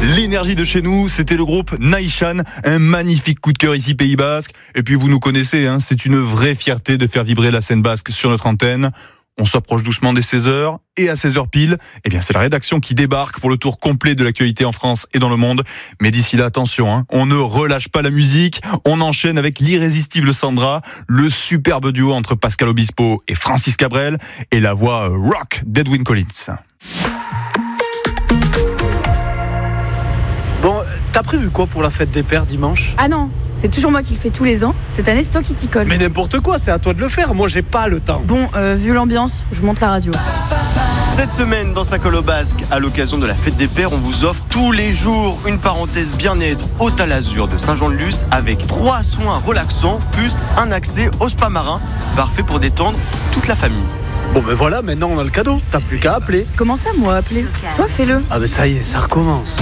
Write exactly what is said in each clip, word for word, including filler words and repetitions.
L'énergie de chez nous, c'était le groupe Naïchan, un magnifique coup de cœur ici Pays Basque. Et puis vous nous connaissez, hein, c'est une vraie fierté de faire vibrer la scène basque sur notre antenne. On s'approche doucement des seize heures, et à seize heures pile, eh bien c'est la rédaction qui débarque pour le tour complet de l'actualité en France et dans le monde. Mais d'ici là, attention, hein, on ne relâche pas la musique, on enchaîne avec l'irrésistible Sandra, le superbe duo entre Pascal Obispo et Francis Cabrel, et la voix rock d'Edwyn Collins. Bon, t'as prévu quoi pour la fête des pères dimanche ? Ah non, c'est toujours moi qui le fais tous les ans. Cette année, c'est toi qui t'y colle. Mais n'importe quoi, c'est à toi de le faire. Moi, j'ai pas le temps. Bon, euh, vu l'ambiance, je monte la radio. Cette semaine, dans Sa-Colle au Basque, à l'occasion de la fête des pères, on vous offre tous les jours une parenthèse bien-être au Talazur de Saint-Jean-de-Luz avec trois soins relaxants plus un accès au spa marin, parfait pour détendre toute la famille. Bon, ben voilà, maintenant on a le cadeau. T'as plus qu'à appeler. Comment ça, moi, appeler ? Toi, fais-le. Ah, ben ça y est, ça recommence.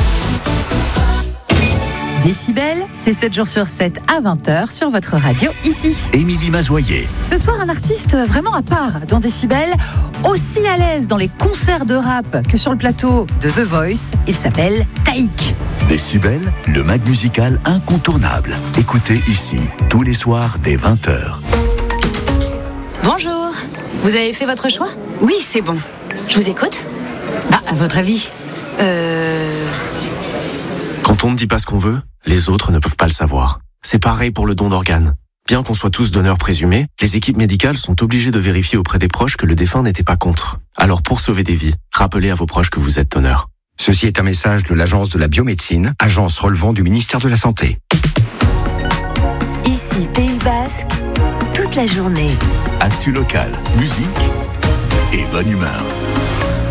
Décibel, c'est sept jours sur sept à vingt heures sur votre radio ici. Émilie Mazoyer. Ce soir, un artiste vraiment à part dans Décibel, aussi à l'aise dans les concerts de rap que sur le plateau de The Voice. Il s'appelle Taïk. Décibel, le mag musical incontournable. Écoutez ici, tous les soirs dès vingt heures. Bonjour, vous avez fait votre choix ? Oui, c'est bon. Je vous écoute ? Ah, à votre avis ? Euh... Quand on ne dit pas ce qu'on veut, les autres ne peuvent pas le savoir. C'est pareil pour le don d'organes. Bien qu'on soit tous donneurs présumés, les équipes médicales sont obligées de vérifier auprès des proches que le défunt n'était pas contre. Alors pour sauver des vies, rappelez à vos proches que vous êtes donneur. Ceci est un message de l'Agence de la biomédecine, agence relevant du ministère de la Santé. Ici, Pays Basque, toute la journée. Actu local, musique et bonne humeur.